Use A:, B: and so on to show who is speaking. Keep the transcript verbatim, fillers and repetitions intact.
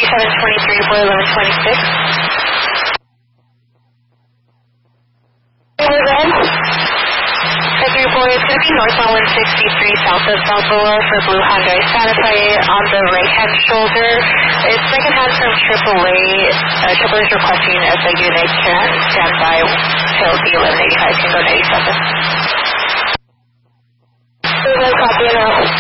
A: seven twenty-three, boy eleven twenty-six. February boy, it's going to be northbound one sixty-three south of Balboa for Blue Hyundai Santa Fe on the right-hand shoulder. It's second-hand from triple A. Uh, triple A is requesting as a unit can stand by till the eleven eighty-five can go ninety-seven. Copy enough.